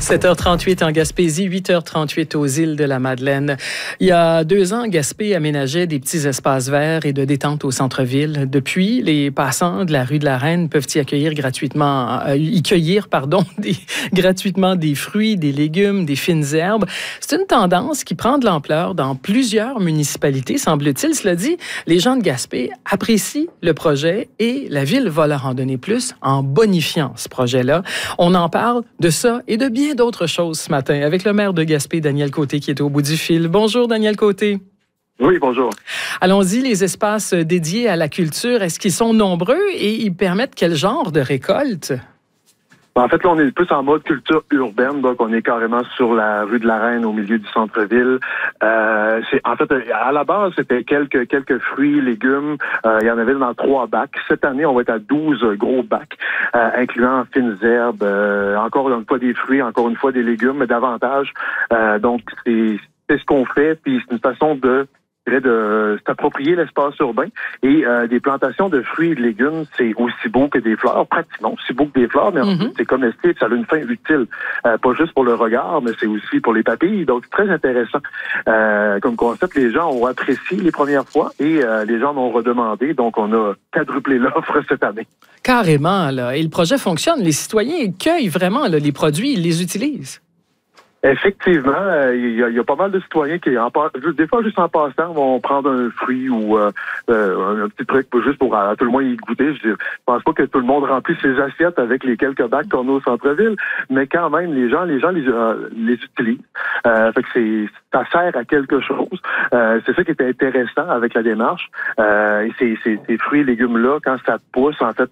7h38 en Gaspésie, 8h38 aux îles de la Madeleine. Il y a 2 ans, Gaspé aménageait des petits espaces verts et de détente au centre-ville. Depuis, les passants de la rue de la Reine peuvent y cueillir gratuitement des fruits, des légumes, des fines herbes. C'est une tendance qui prend de l'ampleur dans plusieurs municipalités, semble-t-il. Cela dit, les gens de Gaspé apprécient le projet et la ville va leur en donner plus en bonifiant ce projet-là. On en parle de ça et de bien d'autres choses ce matin avec le maire de Gaspé, Daniel Côté, qui est au bout du fil. Bonjour, Daniel Côté. Oui, bonjour. Allons-y, les espaces dédiés à la culture, est-ce qu'ils sont nombreux et ils permettent quel genre de récolte? En fait, là, on est plus en mode culture urbaine, donc on est carrément sur la rue de la Reine, au milieu du centre-ville. En fait, à la base, c'était quelques fruits, légumes. Il y en avait dans 3 bacs. Cette année, on va être à 12 gros bacs, incluant fines herbes, encore une fois des fruits, encore une fois des légumes, mais davantage. Donc, c'est ce qu'on fait, puis c'est une façon de s'approprier l'espace urbain et des plantations de fruits et de légumes, c'est aussi beau que des fleurs, pratiquement aussi beau que des fleurs, mais en fait, c'est comestible, ça a une fin utile, pas juste pour le regard, mais c'est aussi pour les papilles, donc c'est très intéressant. Comme concept, les gens ont apprécié les premières fois et les gens m'ont redemandé, donc on a quadruplé l'offre cette année. Carrément, là. Et le projet fonctionne, les citoyens cueillent vraiment là, les produits, ils les utilisent. Effectivement, il y a pas mal de citoyens qui, des fois, juste en passant, vont prendre un fruit ou un petit truc juste pour à tout le monde y goûter. Je pense pas que tout le monde remplit ses assiettes avec les quelques bacs qu'on a au centre-ville, mais quand même, les gens les utilisent. Fait que ça sert à quelque chose. C'est ça qui est intéressant avec la démarche. Et ces fruits et légumes-là, quand ça pousse, en fait,